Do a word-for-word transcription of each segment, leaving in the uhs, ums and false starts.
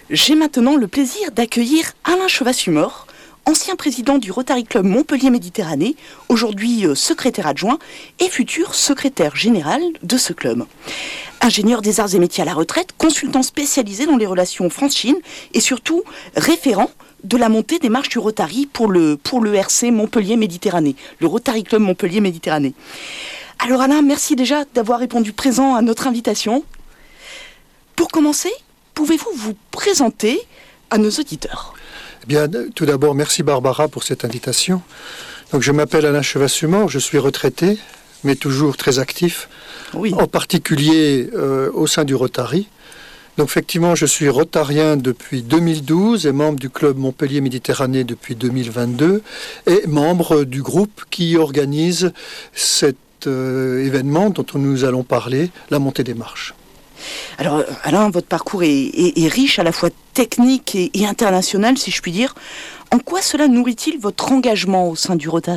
J'ai maintenant le plaisir d'accueillir Alain Chevassus-Mort, ancien président du Rotary Club Montpellier Méditerranée, aujourd'hui euh, secrétaire adjoint et futur secrétaire général de ce club. Ingénieur des arts et métiers à la retraite, consultant spécialisé dans les relations France-Chine et surtout référent de la montée des marches du Rotary pour le, pour le R C Montpellier Méditerranée, le Rotary Club Montpellier Méditerranée. Alors Alain, merci déjà d'avoir répondu présent à notre invitation. Pour commencer, pouvez-vous vous présenter à nos auditeurs ? Eh bien, tout d'abord, merci Barbara pour cette invitation. Donc, je m'appelle Alain Chevassus-Mort, je suis retraité, mais toujours très actif, oui. En particulier euh, au sein du Rotary. Donc, effectivement, je suis rotarien depuis deux mille douze et membre du club Montpellier Méditerranée depuis deux mille vingt-deux et membre du groupe qui organise cet euh, événement dont nous allons parler, la montée des marches. Alors Alain, votre parcours est, est, est riche à la fois technique et, et international, si je puis dire. En quoi cela nourrit-il votre engagement au sein du Rotary ?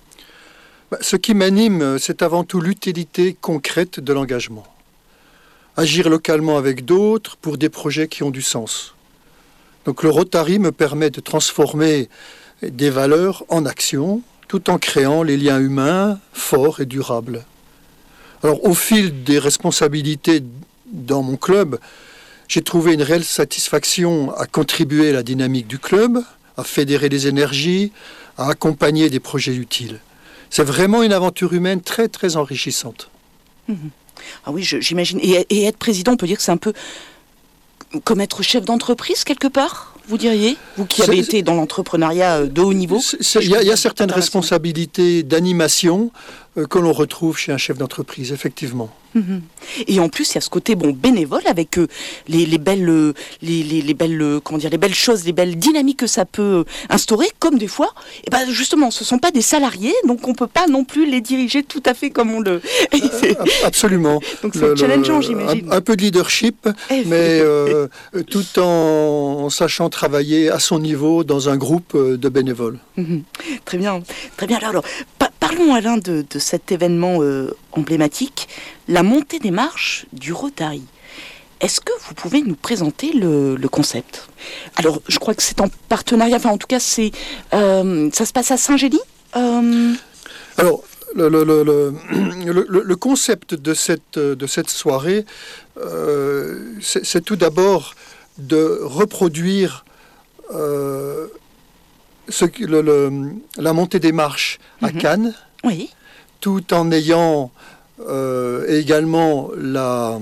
Ce qui m'anime, c'est avant tout l'utilité concrète de l'engagement. Agir localement avec d'autres pour des projets qui ont du sens. Donc le Rotary me permet de transformer des valeurs en actions, tout en créant les liens humains forts et durables. Alors au fil des responsabilités dans mon club, j'ai trouvé une réelle satisfaction à contribuer à la dynamique du club, à fédérer les énergies, à accompagner des projets utiles. C'est vraiment une aventure humaine très très enrichissante. Mmh. Ah oui, je, j'imagine. Et, et être président, on peut dire que c'est un peu comme être chef d'entreprise quelque part, vous diriez ? Vous qui avez c'est, été dans l'entrepreneuriat de haut niveau. Il y, y a certaines responsabilités d'animation euh, que l'on retrouve chez un chef d'entreprise, effectivement. Mmh. Et en plus, il y a ce côté bon bénévole avec euh, les, les belles, euh, les, les, les belles, euh, comment dire, les belles choses, les belles dynamiques que ça peut instaurer. Comme des fois, et ben justement, ce sont pas des salariés, donc on peut pas non plus les diriger tout à fait comme on le. euh, absolument. Donc c'est le, challengeant, j'imagine. Un, un peu de leadership, mais euh, tout en sachant travailler à son niveau dans un groupe de bénévoles. Mmh. Très bien, très bien. Alors, alors pa- parlons Alain de, de cet événement euh, emblématique. La montée des marches du Rotary. Est-ce que vous pouvez nous présenter le, le concept ? Alors, je crois que c'est en partenariat, enfin en tout cas, c'est, euh, ça se passe à Saint-Gély euh... Alors, le, le, le, le, le, le concept de cette, de cette soirée, euh, c'est, c'est tout d'abord de reproduire euh, ce, le, le, la montée des marches à mm-hmm. Cannes, oui. tout en ayant Euh, et également la,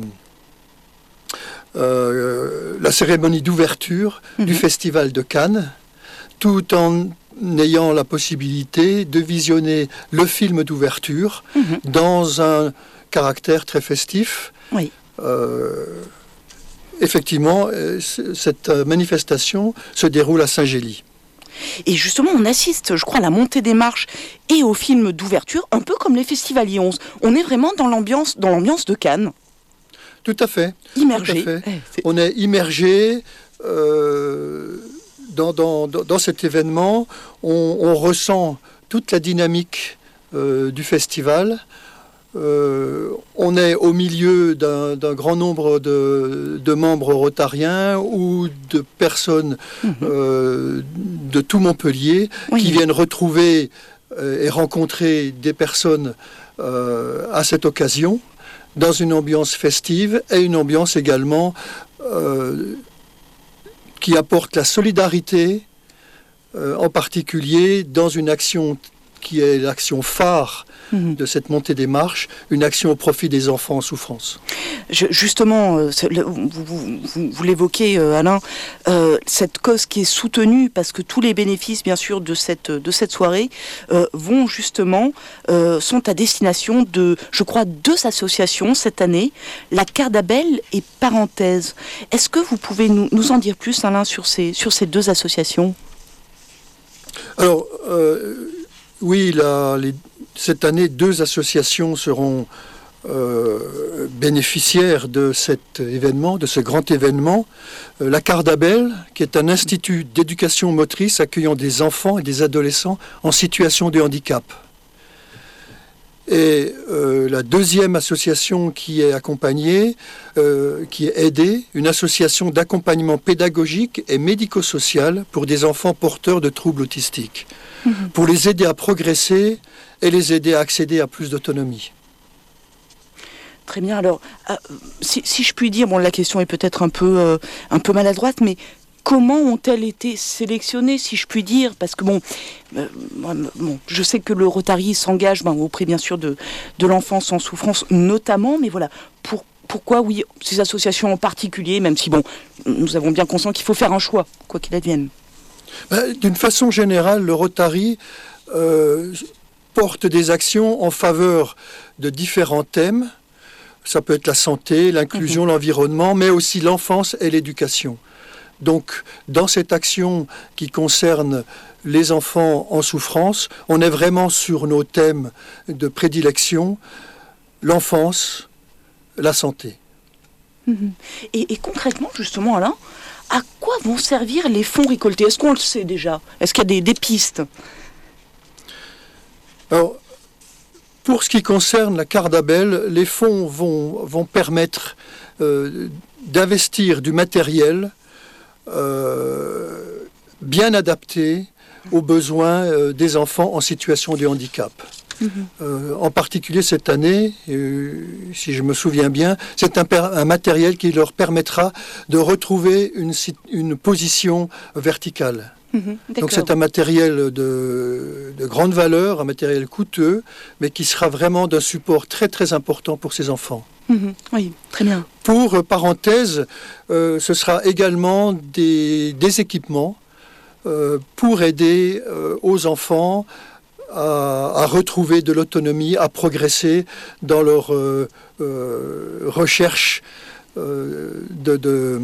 euh, la cérémonie d'ouverture mmh. du Festival de Cannes, tout en ayant la possibilité de visionner le film d'ouverture mmh. dans un caractère très festif. Oui. Euh, effectivement, cette manifestation se déroule à Saint-Gély. Et justement, on assiste, je crois, à la montée des marches et au film d'ouverture, un peu comme les festivaliers. On, on est vraiment dans l'ambiance, dans l'ambiance de Cannes. Tout à fait. Immergé. Tout à fait. Eh, on est immergé euh, dans, dans, dans cet événement. On, on ressent toute la dynamique euh, du festival. Euh, on est au milieu d'un, d'un grand nombre de, de membres rotariens ou de personnes mmh. euh, de tout Montpellier oui. qui viennent retrouver euh, et rencontrer des personnes euh, à cette occasion, dans une ambiance festive et une ambiance également euh, qui apporte la solidarité, euh, en particulier dans une action qui est l'action phare mmh. de cette montée des marches, une action au profit des enfants en souffrance. Je, justement, euh, vous, vous, vous, vous l'évoquez, euh, Alain, euh, cette cause qui est soutenue, parce que tous les bénéfices, bien sûr, de cette, de cette soirée euh, vont justement, euh, sont à destination de, je crois, deux associations cette année, la Cardabel et Parenthèse. Est-ce que vous pouvez nous, nous en dire plus, Alain, sur ces, sur ces deux associations ? Alors, euh, oui, la, les, cette année, deux associations seront euh, bénéficiaires de cet événement, de ce grand événement. Euh, la Cardabel, qui est un institut d'éducation motrice accueillant des enfants et des adolescents en situation de handicap. Et euh, la deuxième association qui est accompagnée, euh, qui est aidée, une association d'accompagnement pédagogique et médico-social pour des enfants porteurs de troubles autistiques, mmh. pour les aider à progresser et les aider à accéder à plus d'autonomie. Très bien. Alors, euh, si, si je puis dire, bon, la question est peut-être un peu, euh, un peu maladroite, mais comment ont-elles été sélectionnées, si je puis dire? Parce que bon, euh, bon, je sais que le Rotary s'engage ben, auprès, bien sûr, de, de l'enfance en souffrance, notamment, mais voilà, pour, pourquoi, oui, ces associations en particulier, même si, bon, nous avons bien conscience qu'il faut faire un choix, quoi qu'il advienne. Ben, d'une façon générale, le Rotary euh, porte des actions en faveur de différents thèmes. Ça peut être la santé, l'inclusion, mmh. l'environnement, mais aussi l'enfance et l'éducation. Donc, dans cette action qui concerne les enfants en souffrance, on est vraiment sur nos thèmes de prédilection, l'enfance, la santé. Mmh. Et, et concrètement, justement, Alain, à quoi vont servir les fonds récoltés? Est-ce qu'on le sait déjà? Est-ce qu'il y a des, des pistes? Alors, pour ce qui concerne la Cardabel, les fonds vont, vont permettre euh, d'investir du matériel euh, bien adapté aux besoins euh, des enfants en situation de handicap. Mmh. Euh, en particulier cette année, euh, si je me souviens bien, c'est un, un matériel qui leur permettra de retrouver une, une position verticale. Mmh, donc c'est un matériel de, de grande valeur, un matériel coûteux, mais qui sera vraiment d'un support très très important pour ces enfants. Mmh, oui, très bien. Pour euh, parenthèse, euh, ce sera également des, des équipements euh, pour aider euh, aux enfants à, à retrouver de l'autonomie, à progresser dans leur euh, euh, recherche euh, de... de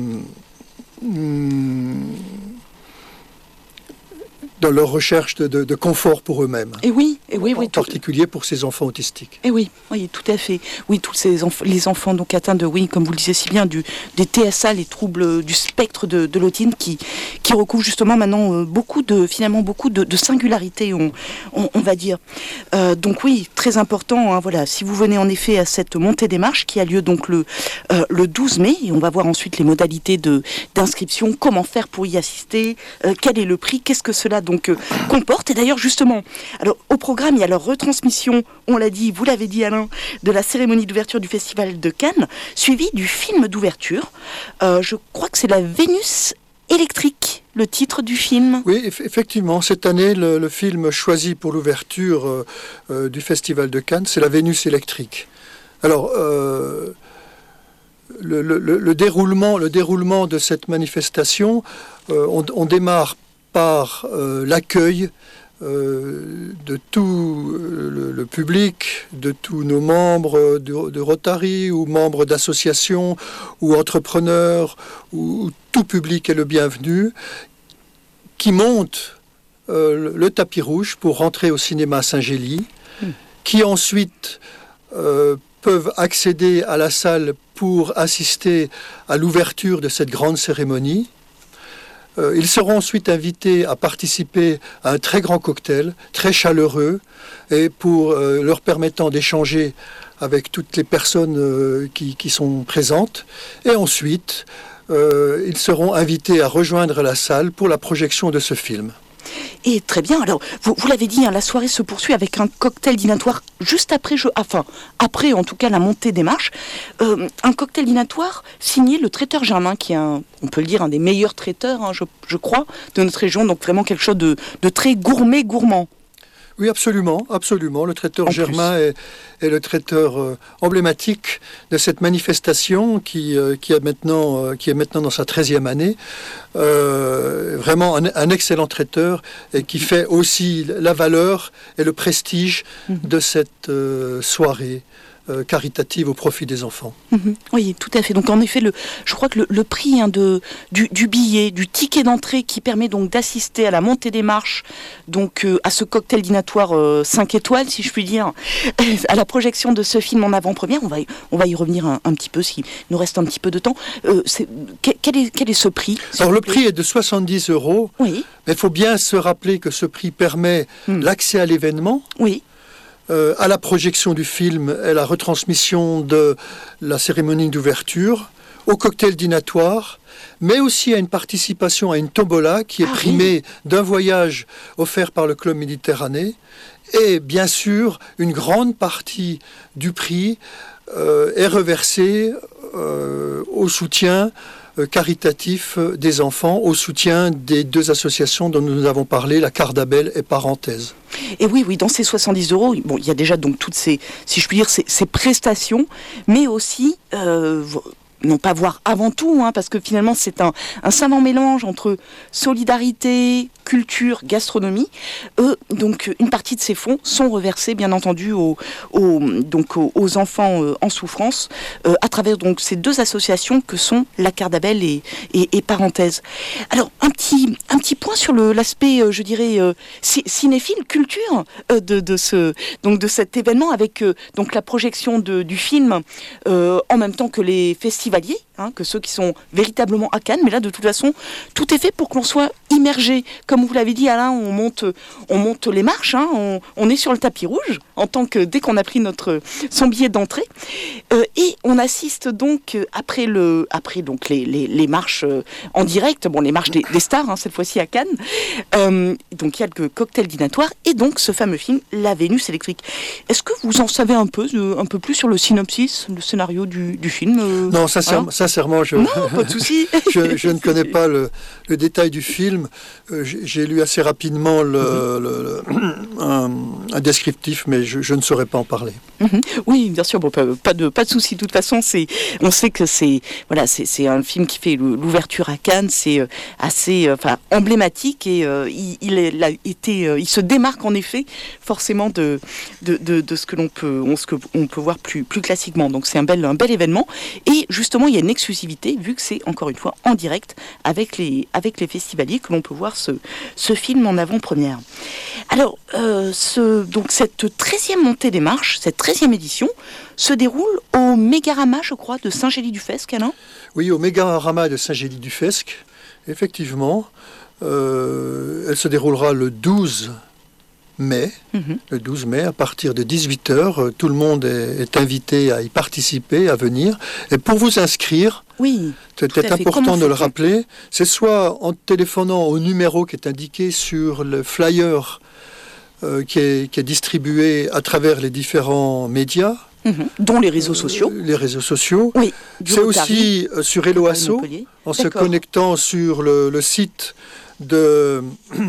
hum, dans leur recherche de, de, de confort pour eux-mêmes. Et oui, et oui, oui, en particulier pour ces enfants autistiques. Et oui, oui, tout à fait. Oui, tous ces enf- les enfants donc atteints de, oui, comme vous le disiez si bien, du, des T S A, les troubles du spectre de, de l'autisme, qui, qui recouvrent justement maintenant euh, beaucoup de, finalement beaucoup de, de singularités, on, on, on va dire. Euh, donc oui, très important. Hein, voilà, si vous venez en effet à cette montée des marches qui a lieu donc le euh, le douze mai, et on va voir ensuite les modalités de d'inscription, comment faire pour y assister, euh, quel est le prix, qu'est-ce que cela donc euh, comporte. Et d'ailleurs justement, alors au programme il y a leur retransmission, on l'a dit, vous l'avez dit Alain, de la cérémonie d'ouverture du Festival de Cannes, suivie du film d'ouverture. Euh, je crois que c'est la Vénus électrique, le titre du film. Oui, eff- effectivement, cette année, le, le film choisi pour l'ouverture euh, euh, du Festival de Cannes, c'est la Vénus électrique. Alors, euh, le, le, le, déroulement, le déroulement de cette manifestation, euh, on, on démarre par euh, l'accueil euh, de tout le, le public, de tous nos membres de, de Rotary ou membres d'associations ou entrepreneurs, ou, ou tout public est le bienvenu, qui monte euh, le, le tapis rouge pour rentrer au cinéma Saint-Gély, mmh. qui ensuite euh, peuvent accéder à la salle pour assister à l'ouverture de cette grande cérémonie. Euh, ils seront ensuite invités à participer à un très grand cocktail, très chaleureux, et pour euh, leur permettant d'échanger avec toutes les personnes euh, qui, qui sont présentes. Et ensuite, euh, ils seront invités à rejoindre la salle pour la projection de ce film. Et très bien, alors vous, vous l'avez dit, hein, la soirée se poursuit avec un cocktail dînatoire juste après, je, enfin après en tout cas la montée des marches, euh, un cocktail dînatoire signé le traiteur Germain, qui est un, on peut le dire, un des meilleurs traiteurs, hein, je, je crois, de notre région, donc vraiment quelque chose de, de très gourmet, gourmand. Oui, absolument, absolument. Le traiteur En Germain est, est le traiteur euh, emblématique de cette manifestation qui, euh, qui, a maintenant, euh, qui est maintenant dans sa treizième année. Euh, vraiment un, un excellent traiteur et qui fait aussi la valeur et le prestige mmh. de cette euh, soirée euh, caritative au profit des enfants. Mmh. Oui, tout à fait. Donc en effet, le, je crois que le, le prix hein, de, du, du billet, du ticket d'entrée qui permet donc d'assister à la montée des marches, donc euh, à ce cocktail dînatoire euh, cinq étoiles, si je puis dire, à la projection de ce film en avant-première, on va y, on va y revenir un, un petit peu, s'il nous reste un petit peu de temps. Euh, c'est, quel, est, quel est ce prix? Alors le prix est de soixante-dix euros, oui. mais il faut bien se rappeler que ce prix permet mmh. l'accès à l'événement. Oui. euh, à la projection du film et la retransmission de la cérémonie d'ouverture, au cocktail dînatoire, mais aussi à une participation à une tombola qui est ah, primée oui. d'un voyage offert par le Club Méditerranée. Et bien sûr, une grande partie du prix euh, est reversée euh, au soutien euh, caritatif des enfants, au soutien des deux associations dont nous avons parlé, la Cardabel et Parenthèse. Et oui, oui, dans ces soixante-dix euros, bon, il y a déjà donc toutes ces, si je puis dire, ces, ces prestations, mais aussi... Euh, non pas voir avant tout, hein, parce que finalement c'est un, un savant mélange entre solidarité, culture, gastronomie. Eux, donc une partie de ces fonds sont reversés bien entendu aux, aux, donc, aux, aux enfants euh, en souffrance euh, à travers donc ces deux associations que sont la Cardabel et, et, et Parenthèse. Alors un petit, un petit point sur le, l'aspect, euh, je dirais, euh, cinéphile, culture euh, de, de, ce, donc, de cet événement avec euh, donc, la projection de, du film euh, en même temps que les festivals. Hein, que ceux qui sont véritablement à Cannes, mais là de toute façon tout est fait pour que l'on soit immergé. Comme vous l'avez dit Alain, on monte, on monte les marches, hein, on, on est sur le tapis rouge en tant que dès qu'on a pris notre son billet d'entrée euh, et on assiste donc après le après donc les, les, les marches en direct, bon les marches des, des stars hein, cette fois-ci à Cannes. Euh, donc il y a le cocktail dînatoire et donc ce fameux film La Vénus électrique. Est-ce que vous en savez un peu un peu plus sur le synopsis, le scénario du, du film euh, Non, ça Sincèrement, sincèrement je, non, pas de souci. je, je ne connais pas le, le détail du film. Euh, j'ai lu assez rapidement le, mm-hmm. le, le, un, un descriptif, mais je, je ne saurais pas en parler. Mm-hmm. Oui, bien sûr, bon, pas, pas de pas de souci. De toute façon, c'est, on sait que c'est voilà, c'est, c'est un film qui fait l'ouverture à Cannes, c'est assez, enfin, emblématique et euh, il, il, est, a été, euh, il se démarque en effet forcément de de, de, de ce que l'on peut, on, ce que on peut voir plus plus classiquement. Donc c'est un bel un bel événement et justement il y a une exclusivité vu que c'est encore une fois en direct avec les avec les festivaliers que l'on peut voir ce ce film en avant-première. Alors euh, ce donc cette treizième montée des marches, cette treizième édition se déroule au Mégarama, je crois, de Saint-Gély-du-Fesque, Alain ? Oui, au Mégarama de Saint-Gély-du-Fesque, effectivement. Euh, elle se déroulera le douze mai, mm-hmm. le douze mai, à partir de dix-huit heures. Tout le monde est, est invité à y participer, à venir. Et pour vous inscrire, oui, c'est peut-être important de le rappeler, c'est soit en téléphonant au numéro qui est indiqué sur le flyer euh, qui, est, qui est distribué à travers les différents médias, Mmh, dont les réseaux sociaux. Euh, les réseaux sociaux. Oui, c'est aussi euh, sur Hello Asso, en D'accord. se connectant sur le, le site de,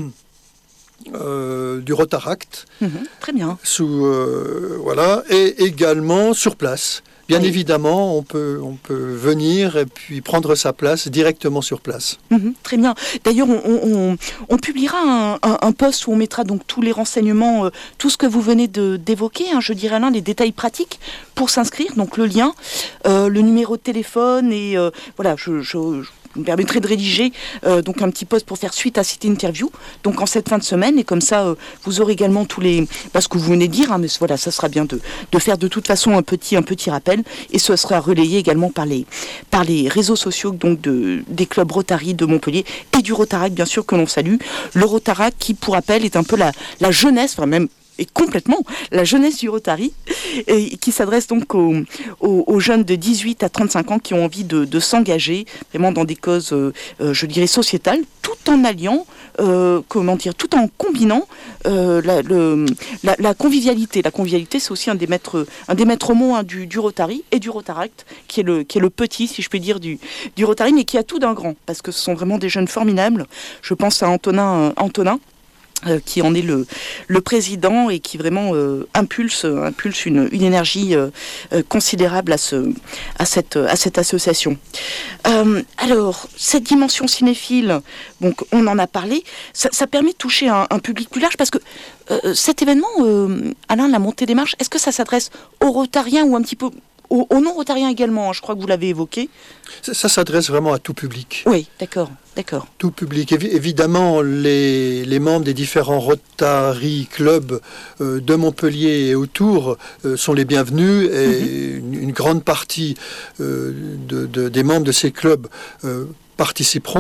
euh, du Rotaract. Mmh, très bien. Sous, euh, voilà, et également sur place. Bien oui. évidemment, on peut, on peut venir et puis prendre sa place directement sur place. Mmh, très bien. D'ailleurs, on, on, on publiera un, un, un post où on mettra donc tous les renseignements, euh, tout ce que vous venez de, d'évoquer, hein, je dirais là, les détails pratiques pour s'inscrire. Donc le lien, euh, le numéro de téléphone et euh, voilà, je... je, je me permettrai de rédiger euh, donc un petit post pour faire suite à cette interview donc en cette fin de semaine et comme ça euh, vous aurez également tous les parce que vous venez de dire hein, mais voilà ça sera bien de, de faire de toute façon un petit un petit rappel et ce sera relayé également par les par les réseaux sociaux donc de des clubs Rotary de Montpellier et du Rotaract bien sûr que l'on salue. Le Rotaract qui pour rappel est un peu la la jeunesse enfin même et complètement la jeunesse du Rotary, et qui s'adresse donc aux, aux, aux jeunes de dix-huit à trente-cinq ans qui ont envie de, de s'engager vraiment dans des causes, euh, je dirais, sociétales, tout en alliant, euh, comment dire, tout en combinant euh, la, le, la, la convivialité. La convivialité, c'est aussi un des maîtres, un des maîtres mots hein, du, du Rotary et du Rotaract, qui est le, qui est le petit, si je peux dire, du, du Rotary, mais qui a tout d'un grand, parce que ce sont vraiment des jeunes formidables. Je pense à Antonin, euh, Antonin. Euh, qui en est le, le président et qui vraiment euh, impulse, impulse une, une énergie euh, euh, considérable à, ce, à, cette, à cette association. Euh, alors, cette dimension cinéphile, donc, on en a parlé, ça, ça permet de toucher un, un public plus large parce que euh, cet événement, euh, Alain, la montée des marches, est-ce que ça s'adresse aux Rotariens ou un petit peu aux, aux non-Rotariens également, hein, je crois que vous l'avez évoqué. Ça, ça s'adresse vraiment à tout public. Oui, d'accord. D'accord. Tout public. Évi- évidemment, les, les membres des différents Rotary clubs euh, de Montpellier et autour euh, sont les bienvenus et mm-hmm. une, une grande partie euh, de, de, des membres de ces clubs euh, participeront.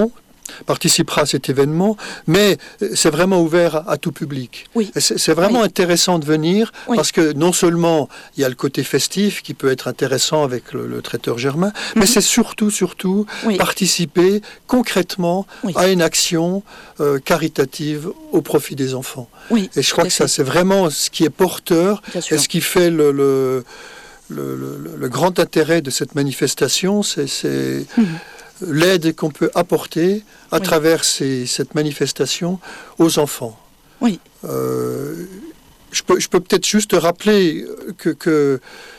participera à cet événement, mais c'est vraiment ouvert à, à tout public. Oui. C'est, c'est vraiment oui. intéressant de venir, oui. parce que non seulement il y a le côté festif qui peut être intéressant avec le, le traiteur Germain, mm-hmm. mais c'est surtout, surtout oui. participer concrètement oui. à une action euh, caritative au profit des enfants. Oui, et je crois que ça, c'est vraiment ce qui est porteur et ce qui fait le... le Le, le, le grand intérêt de cette manifestation, c'est, c'est mmh. l'aide qu'on peut apporter à oui. travers ces, cette manifestation aux enfants. Oui. Euh, je, peux, je peux peut-être juste rappeler que, que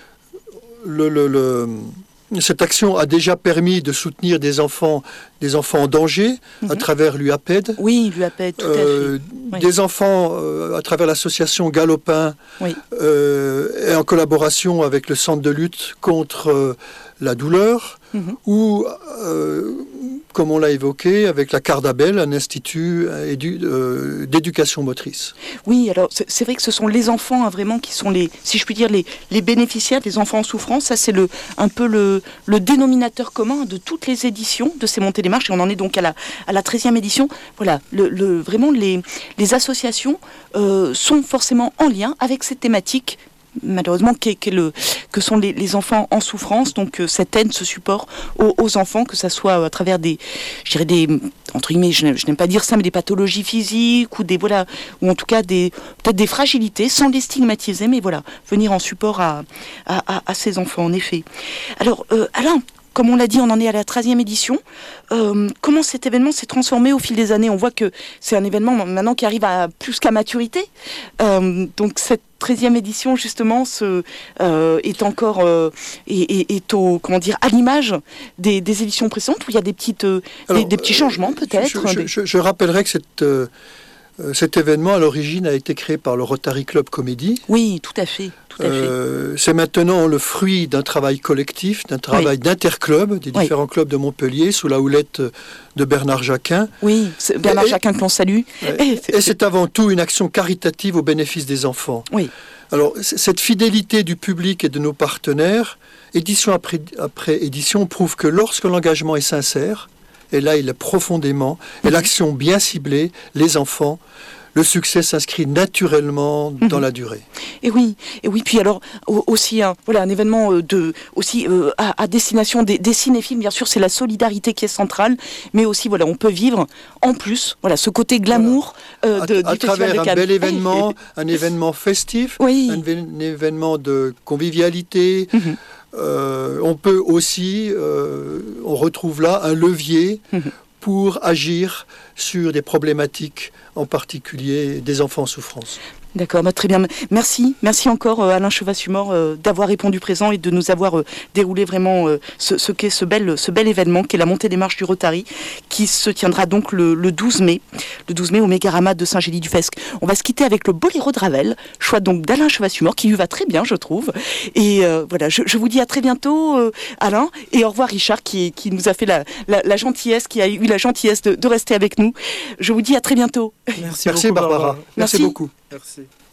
le, le, le, cette action a déjà permis de soutenir des enfants, des enfants en danger mmh. à travers l'U A P E D. Oui, l'U A P E D, tout euh, à fait. Oui. Des enfants euh, à travers l'association Galopin oui. euh, et en collaboration avec le centre de lutte contre euh, la douleur mmh. ou, euh, comme on l'a évoqué, avec la Cardabel, un institut édu- euh, d'éducation motrice. Oui, alors c'est, c'est vrai que ce sont les enfants hein, vraiment qui sont les, si je puis dire, les, les bénéficiaires, les enfants en souffrance. Ça, c'est le, un peu le, le dénominateur commun de toutes les éditions de ces montées des marches. Et on en est donc à la, à la treizième édition. Voilà, le, le, vraiment les, les associations euh, sont forcément en lien avec cette thématique malheureusement qu'est, qu'est le, que sont les, les enfants en souffrance, donc euh, cette aide, ce support aux, aux enfants, que ça soit à travers des, je dirais des, entre guillemets, je n'aime, je n'aime pas dire ça, mais des pathologies physiques ou des, voilà, ou en tout cas des, peut-être des fragilités, sans les stigmatiser, mais voilà, venir en support à, à, à, à ces enfants, en effet. Alors, euh, Alain, comme on l'a dit, on en est à la treizième édition. Euh, comment cet événement s'est transformé au fil des années ? On voit que c'est un événement maintenant qui arrive à plus qu'à maturité. Euh, donc cette treizième édition, justement, se, euh, est encore euh, est, est, est au, comment dire, à l'image des, des éditions précédentes, où il y a des, petites, euh, Alors, des, des petits changements, peut-être. Je, je, je, je rappellerai que cette... Euh... Cet événement, à l'origine, a été créé par le Rotary Club Comédie. Oui, tout à fait. Tout à euh, fait. C'est maintenant le fruit d'un travail collectif, d'un travail oui. d'interclub, des différents oui. clubs de Montpellier, sous la houlette de Bernard Jacquin. Oui, c'est Bernard et, Jacquin que l'on salue. Et, et c'est avant tout une action caritative au bénéfice des enfants. Oui. Alors, cette fidélité du public et de nos partenaires, édition après, après édition, prouve que lorsque l'engagement est sincère, et là, il est profondément, et l'action bien ciblée, les enfants, le succès s'inscrit naturellement mmh. dans la durée. Et oui, et oui. Puis alors aussi, un, voilà, un événement de, aussi euh, à, à destination des, des cinéphiles. Bien sûr, c'est la solidarité qui est centrale, mais aussi, voilà, on peut vivre en plus, voilà, ce côté glamour voilà. euh, de, à, à du Festival de Cannes. À travers un bel événement, un événement festif, oui. un, un événement de convivialité. Mmh. Euh, on peut aussi, euh, on retrouve là un levier mmh. pour agir sur des problématiques, en particulier des enfants en souffrance. D'accord, bah très bien. Merci, merci encore euh, Alain Chevassus-Mort euh, d'avoir répondu présent et de nous avoir euh, déroulé vraiment euh, ce, ce qu'est ce bel, ce bel événement qu'est la montée des marches du Rotary, qui se tiendra donc le, le douze mai, le douze mai au Mégarama de Saint-Gély-du-Fesque. On va se quitter avec le Boléro de Ravel, choix donc d'Alain Chevassus-Mort, qui lui va très bien, je trouve. Et euh, voilà, je, je vous dis à très bientôt, euh, Alain, et au revoir Richard, qui, qui nous a fait la, la, la gentillesse, qui a eu la gentillesse de, de rester avec nous. Je vous dis à très bientôt. Merci, Merci beaucoup, Barbara. Barbara. Merci, Merci beaucoup. Merci.